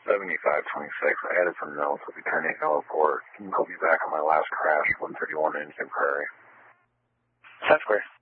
7526. I added some notes with the turning port. Can you call me back on my last crash, 131 Indian Prairie? Sounds great.